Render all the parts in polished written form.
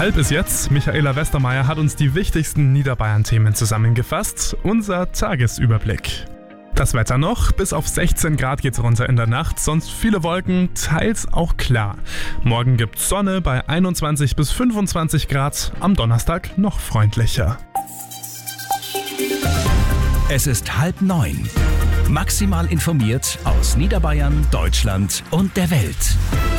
Halb ist jetzt. Michaela Westermeier hat uns die wichtigsten Niederbayern-Themen zusammengefasst. Unser Tagesüberblick. Das Wetter noch, bis auf 16 Grad geht's runter in der Nacht, sonst viele Wolken, teils auch klar. Morgen gibt's Sonne bei 21 bis 25 Grad, am Donnerstag noch freundlicher. Es ist 8:30. Maximal informiert aus Niederbayern, Deutschland und der Welt.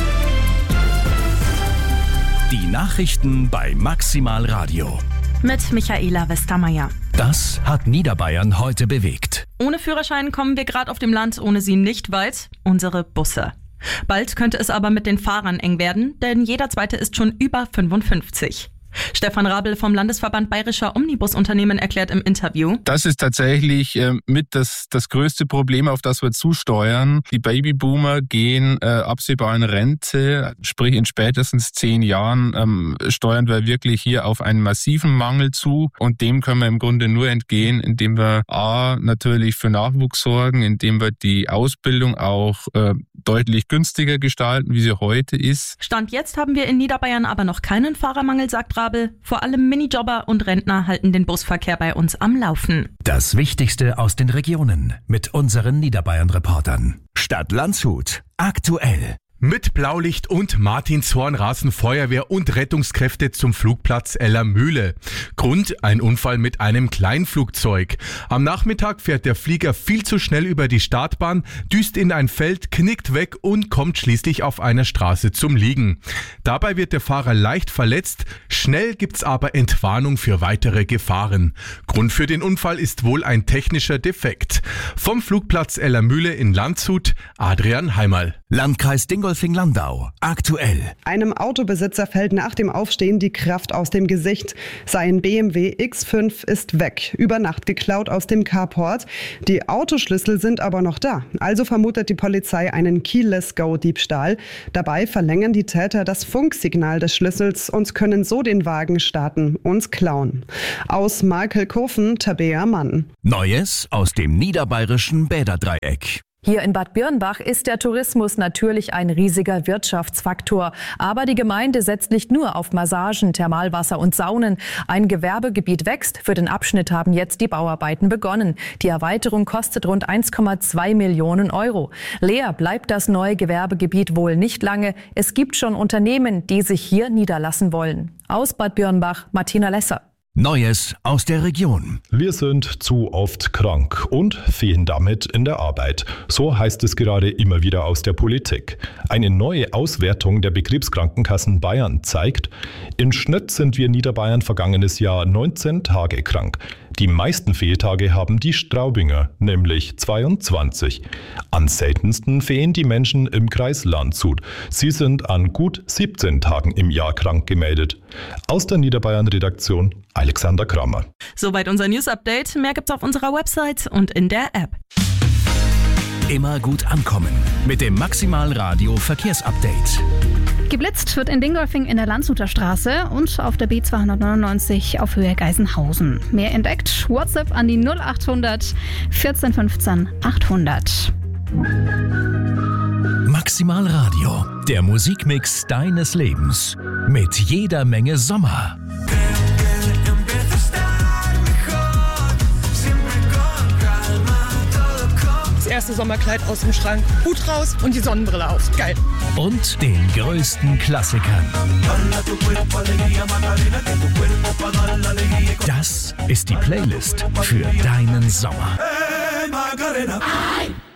Die Nachrichten bei Maximal Radio. Mit Michaela Westermeier. Das hat Niederbayern heute bewegt. Ohne Führerschein kommen wir gerade auf dem Land ohne sie nicht weit. Unsere Busse. Bald könnte es aber mit den Fahrern eng werden, denn jeder Zweite ist schon über 55. Stefan Rabel vom Landesverband Bayerischer Omnibusunternehmen erklärt im Interview: Das ist tatsächlich mit das größte Problem, auf das wir zusteuern. Die Babyboomer gehen absehbar in Rente, sprich in spätestens 10 Jahren steuern wir wirklich hier auf einen massiven Mangel zu. Und dem können wir im Grunde nur entgehen, indem wir natürlich für Nachwuchs sorgen, indem wir die Ausbildung auch deutlich günstiger gestalten, wie sie heute ist. Stand jetzt haben wir in Niederbayern aber noch keinen Fahrermangel, sagt Rabel. Vor allem Minijobber und Rentner halten den Busverkehr bei uns am Laufen. Das Wichtigste aus den Regionen mit unseren Niederbayern-Reportern. Stadt Landshut. Aktuell. Mit Blaulicht und Martinshorn rasen Feuerwehr und Rettungskräfte zum Flugplatz Ellermühle. Grund: ein Unfall mit einem Kleinflugzeug. Am Nachmittag fährt der Flieger viel zu schnell über die Startbahn, düst in ein Feld, knickt weg und kommt schließlich auf einer Straße zum Liegen. Dabei wird der Fahrer leicht verletzt. Schnell gibt's aber Entwarnung für weitere Gefahren. Grund für den Unfall ist wohl ein technischer Defekt. Vom Flugplatz Ellermühle in Landshut, Adrian Heimerl. Landkreis Dingolfing-Landau. Aktuell. Einem Autobesitzer fällt nach dem Aufstehen die Kraft aus dem Gesicht. Sein BMW X5 ist weg, über Nacht geklaut aus dem Carport. Die Autoschlüssel sind aber noch da. Also vermutet die Polizei einen Keyless-Go-Diebstahl. Dabei verlängern die Täter das Funksignal des Schlüssels und können so den Wagen starten und klauen. Aus Markelkofen, Tabea Mann. Neues aus dem niederbayerischen Bäderdreieck. Hier in Bad Birnbach ist der Tourismus natürlich ein riesiger Wirtschaftsfaktor. Aber die Gemeinde setzt nicht nur auf Massagen, Thermalwasser und Saunen. Ein Gewerbegebiet wächst. Für den Abschnitt haben jetzt die Bauarbeiten begonnen. Die Erweiterung kostet rund 1,2 Millionen Euro. Leer bleibt das neue Gewerbegebiet wohl nicht lange. Es gibt schon Unternehmen, die sich hier niederlassen wollen. Aus Bad Birnbach, Martina Lesser. Neues aus der Region. Wir sind zu oft krank und fehlen damit in der Arbeit. So heißt es gerade immer wieder aus der Politik. Eine neue Auswertung der Betriebskrankenkassen Bayern zeigt, im Schnitt sind wir in Niederbayern vergangenes Jahr 19 Tage krank. Die meisten Fehltage haben die Straubinger, nämlich 22. Am seltensten fehlen die Menschen im Kreis Landshut. Sie sind an gut 17 Tagen im Jahr krank gemeldet. Aus der Niederbayern-Redaktion Alexander Kramer. Soweit unser News-Update. Mehr gibt's auf unserer Website und in der App. Immer gut ankommen mit dem Maximal Radio Verkehrsupdate. Geblitzt wird in Dingolfing in der Landshuter Straße und auf der B299 auf Höhe Geisenhausen. Mehr entdeckt, WhatsApp an die 0800 14 15 800. Maximal Radio, der Musikmix deines Lebens. Mit jeder Menge Sommer. Das erste Sommerkleid aus dem Schrank, Hut raus und die Sonnenbrille auf. Geil. Und den größten Klassikern. Das ist die Playlist für deinen Sommer.